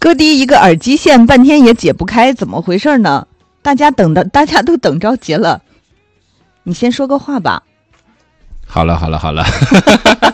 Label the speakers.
Speaker 1: 哥迪一个耳机线半天也解不开，怎么回事呢？大家都等着急了，你先说个话吧。
Speaker 2: 好了